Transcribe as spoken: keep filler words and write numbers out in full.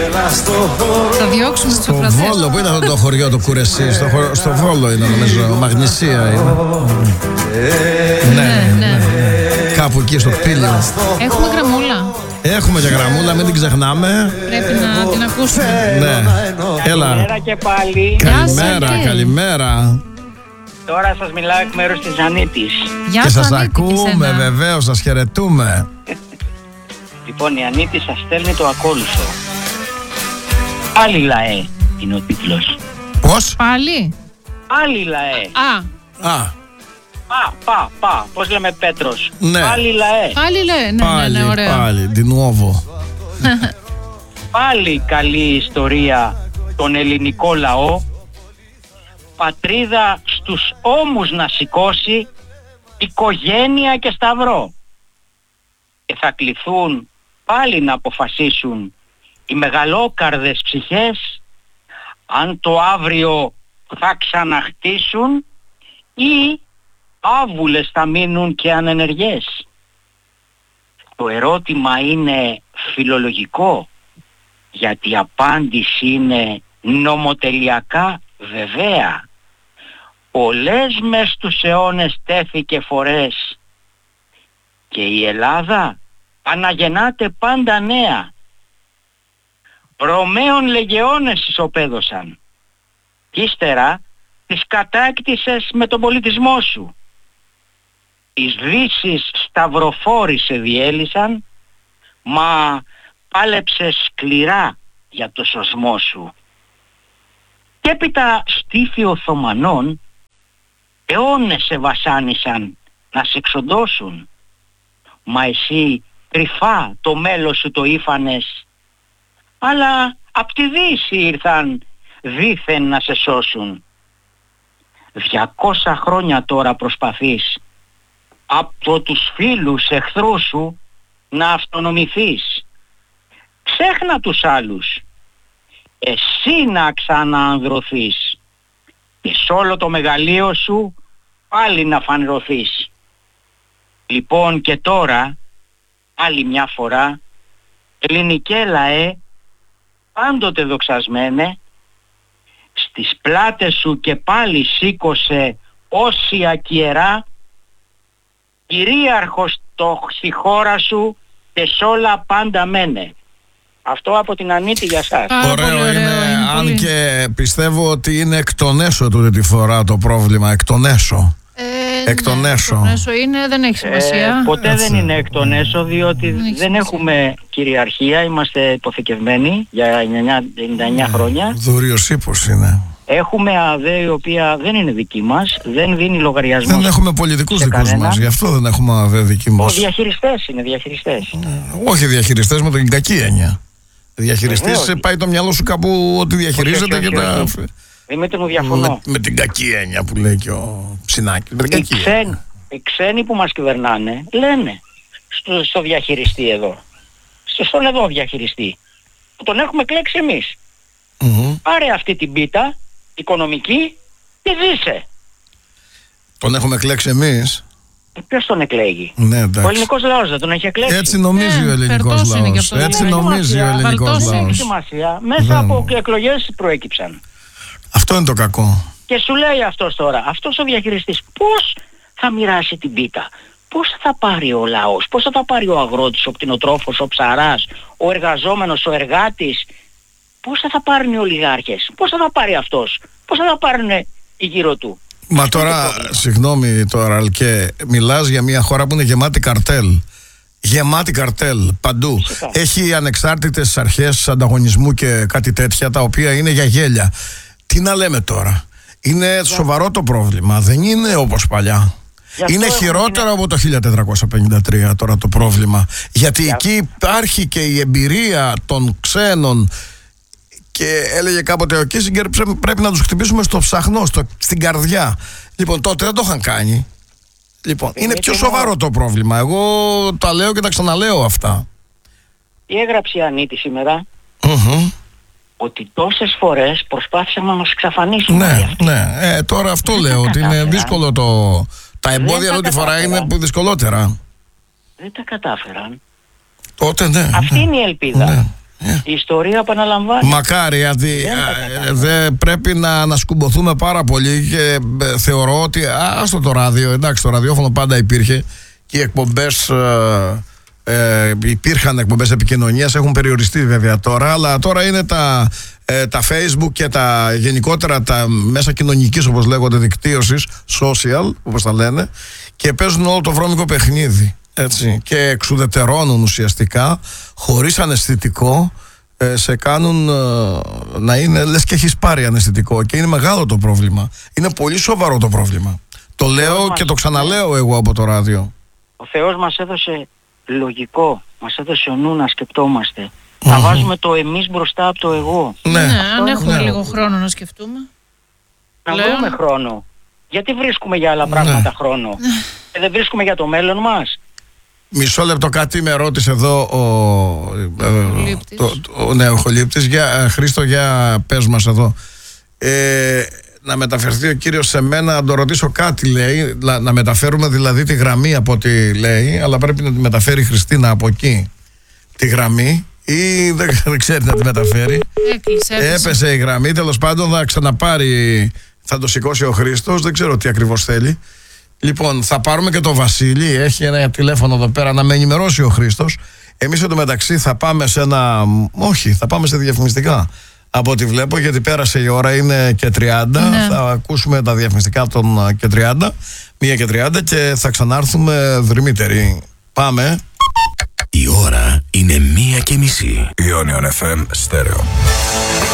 Θα διώξουμε τους Στο Βόλο, πού είναι αυτό το χωριό το Κουρεσί? Στο, χω... στο Βόλο είναι, νομίζω. Μαγνησία είναι. Ναι, ναι. Κάπου εκεί στο κτίριο. Έχουμε γραμμούλα. Έχουμε και γραμμούλα, μην την ξεχνάμε. Πρέπει να την ακούσουμε. Ναι. Έλα. Καλημέρα και πάλι. Καλημέρα, Γεια σας, καλημέρα. Τώρα σας μιλάω εκ μέρους της Ανίτης. Γεια Και σου, σας Ανίτη, και ακούμε, σένα. βεβαίως, σας χαιρετούμε. Λοιπόν, η Ανίτη σας στέλνει το ακόλουθο. Πάλι λαέ είναι ο τίτλος. Πώς? Πάλι. Πάλι λαέ. Α, Α, Πα, πα, πα. Πώς λέμε Πέτρος. Ναι. Πάλι λαέ. πάλι λέει. Ναι, ναι, πάλι, ναι, ωραίο. πάλι, di nuovo. Πάλι καλή ιστορία τον ελληνικό λαό. Πατρίδα στους ώμους να σηκώσει, οικογένεια και σταυρό. Και θα κληθούν πάλι να αποφασίσουν οι μεγαλόκαρδες ψυχές αν το αύριο θα ξαναχτίσουν ή άβουλες θα μείνουν και ανενεργές. Το ερώτημα είναι φιλολογικό, γιατί η απάντηση είναι νομοτελειακά βεβαία. Πολλές μες στους αιώνες τέθηκε φορές και η Ελλάδα αναγεννάται πάντα νέα. Ρωμαίων λεγεώνες ισοπαίδωσαν κι ύστερα τις κατάκτησες με τον πολιτισμό σου. Τις δύσεις σταυροφόροι σε διέλυσαν, μα πάλεψες σκληρά για το σωσμό σου. Και έπειτα στήθη Οθωμανών αιώνες σε βασάνισαν να σε εξοντώσουν, μα εσύ κρυφά το μέλος σου το ήφανες, αλλά απ' τη Δύση ήρθαν δήθεν να σε σώσουν. Διακόσα χρόνια τώρα προσπαθείς από τους φίλους εχθρούς σου να αυτονομηθείς. Ξέχνα τους άλλους, εσύ να ξαναανδρωθείς και σ' όλο το μεγαλείο σου πάλι να φανερωθείς. Λοιπόν και τώρα, άλλη μια φορά, ελληνικέ λαέ, πάντοτε δοξασμένε, στις πλάτες σου και πάλι σήκωσε όσια κιερά, κυρίαρχος το στη χώρα σου και σ' όλα πάντα μένε. Αυτό από την Ανίτη για σας. Πάρα Ωραίο, πολύ ωραίο, είναι, είναι αν πολύ. και πιστεύω ότι είναι εκ των έσω τούτη τη φορά το πρόβλημα, εκ των έσω. Ε, Εκ των ναι, έσω. εκ των έσω είναι, δεν έχει σημασία. Ε, ποτέ Έτσι. δεν είναι εκ των έσω, διότι Δεν έχει δεν σημασία. έχουμε κυριαρχία, είμαστε υποθηκευμένοι για ενενήντα εννιά χρόνια. Δούριος ύπος είναι. Έχουμε ΑΔΕ η οποία δεν είναι δική μας, δεν δίνει λογαριασμό. Δεν έχουμε πολιτικούς σε δικούς κανένα. μας, γι' αυτό δεν έχουμε ΑΔΕ δική Ο μας. διαχειριστές είναι διαχειριστές. Όχι διαχειριστές με την κακή έννοια. Διαχειριστής Βεβαίως. πάει το μυαλό σου κάπου ότι διαχειρίζεται Όχι, όχι, και όχι, τα. όχι. Δημήτρη μου, διαφωνώ. Με, με την κακή έννοια που λέει και ο Ψινάκης. Με την Οι κακή ξένοι, έννοια. οι ξένοι που μας κυβερνάνε λένε στο, στο διαχειριστή εδώ, στο, στον εδώ διαχειριστή, που τον έχουμε κλέξει εμείς. Μμμ. Πάρε αυτή την πίτα οικονομική και ζήσε. Τον έχουμε κλέξει εμείς. Ε, ποιος τον εκλέγει? Ναι, Ο εντάξει. ελληνικός λαός δεν τον έχει εκλέξει. Έτσι νομίζει Ε, ο ελληνικός φερτός είναι λαός. και αυτό. Έτσι Δεν έχει νομίζει ο σημασία. ελληνικός Βαλτός Δεν έχει λαός. σημασία. Μέσα Δεν. από εκλογές προέκυψαν. Αυτό είναι το κακό. Και σου λέει αυτός τώρα, αυτός ο διαχειριστής πώς θα μοιράσει την πίτα, πώς θα πάρει ο λαός, πώς θα τα πάρει ο αγρότης, ο κτηνοτρόφος, ο ψαράς, ο εργαζόμενος, ο εργάτης, πώς θα τα πάρουν οι ολιγάρχες, πώς θα τα πάρει αυτός, πώς θα τα πάρουν οι γύρω του. Μα Αυτό είναι το τώρα, πρόβλημα. συγγνώμη τώρα, Αλκέ, μιλάς για μια χώρα που είναι γεμάτη καρτέλ. Γεμάτη καρτέλ παντού. Φυσικά. Έχει ανεξάρτητες αρχές ανταγωνισμού και κάτι τέτοια, τα οποία είναι για γέλια. Τι να λέμε τώρα. Είναι σοβαρό το πρόβλημα. Δεν είναι όπως παλιά. Γι' αυτό Είναι έχουμε χειρότερο την- από το χίλια τετρακόσια πενήντα τρία τώρα το πρόβλημα. Γιατί Γι' εκεί υπάρχει και η εμπειρία των ξένων. Και έλεγε κάποτε ο Κίσιγκερ, «Πρέ- πρέπει να τους χτυπήσουμε στο ψαχνό, στο, στην καρδιά». Λοιπόν, τότε δεν το είχαν κάνει. Λοιπόν, είναι πιο και μόνο- σοβαρό το πρόβλημα. Εγώ τα λέω και τα ξαναλέω αυτά. Τι έγραψε η Ανίτη σήμερα? Μμμ. Ότι τόσες φορές προσπάθησαν να μας εξαφανίσουν. όλοι Ναι, αυτοί. ναι. Ε, τώρα αυτό Δεν λέω, τα ότι είναι κατάφεραν. δύσκολο το. Τα εμπόδια τα εδώ τη φορά κατάφεραν. είναι που δυσκολότερα. Δεν τα κατάφεραν. Τότε ναι. Αυτή ναι. είναι η ελπίδα. Ναι, Η ιστορία επαναλαμβάνει. Μακάρι, γιατί δεν πρέπει να, να σκουμποθούμε πάρα πολύ και ε, θεωρώ ότι άστο το ράδιο, εντάξει, το ραδιόφωνο πάντα υπήρχε και οι εκπομπές ε, ε, υπήρχαν εκπομπές επικοινωνίας, έχουν περιοριστεί βέβαια τώρα, αλλά τώρα είναι τα, ε, τα Facebook και τα γενικότερα τα μέσα κοινωνικής, όπως λέγονται, δικτύωσης, social, όπως τα λένε, και παίζουν όλο το βρώμικο παιχνίδι, έτσι, και εξουδετερώνουν ουσιαστικά χωρίς αναισθητικό, ε, σε κάνουν ε, να είναι λες και έχεις πάρει αναισθητικό, και είναι μεγάλο το πρόβλημα, είναι πολύ σοβαρό το πρόβλημα. Το λέω και το ξαναλέω εγώ από το ράδιο. Ο Θεός μας έδωσε λογικό, μας έδωσε ο νου να σκεπτόμαστε. Mm-hmm. Να βάζουμε το εμείς μπροστά από το εγώ. Ναι, Ναι, αν έχουμε ναι. λίγο χρόνο να σκεφτούμε. Να Λέω. βρούμε χρόνο. Γιατί βρίσκουμε για άλλα πράγματα Ναι. χρόνο? Και δεν βρίσκουμε για το μέλλον μας? Μισό λεπτό, κάτι με ρώτησε εδώ ο, ε, Χολύπτης. το, το, ναι, ο Χολύπτης. Για, ε, Χρήστο, για πες μας εδώ. Ε, να μεταφερθεί ο κύριος σε μένα, να το ρωτήσω κάτι, λέει. Να, να μεταφέρουμε δηλαδή τη γραμμή από ό,τι λέει, αλλά πρέπει να τη μεταφέρει η Χριστίνα από εκεί. Τη γραμμή, ή δεν, δεν ξέρει να τη μεταφέρει. Έκλεισε, έπεσε. Έπεσε η γραμμή, τέλος πάντων θα ξαναπάρει, θα το σηκώσει ο Χρήστος, δεν ξέρω τι ακριβώς θέλει. Λοιπόν, θα πάρουμε και το Βασίλη, έχει ένα τηλέφωνο εδώ πέρα να με ενημερώσει ο Χρήστος. Εμείς εντωμεταξύ θα πάμε σε ένα, όχι, θα πάμε σε διαφημιστικά. Από ό,τι βλέπω, γιατί πέρασε η ώρα, είναι και τριάντα, Ναι. θα ακούσουμε τα διαφημιστικά των και τριάντα, μία και τριάντα, και θα ξανάρθουμε δρυμύτεροι. Πάμε. Η ώρα είναι μία και μισή. Ionion εφ εμ Στέρεο.